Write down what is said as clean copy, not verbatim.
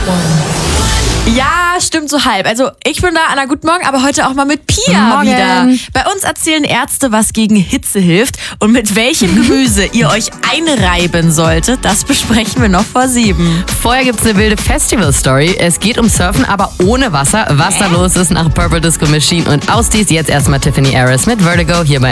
Ja, stimmt so halb. Also ich bin da, Anna, guten Morgen, aber heute auch mal mit Pia Morgen. wieder. Bei uns erzählen Ärzte, was gegen Hitze hilft und mit welchem Gemüse ihr euch einreiben solltet. Das besprechen wir noch vor 7. Vorher gibt's eine wilde Festival-Story. Es geht um Surfen, aber ohne Wasser. Was da los ist nach Purple Disco Machine und Ausdies. Jetzt erstmal Tiffany Harris mit Vertigo hier bei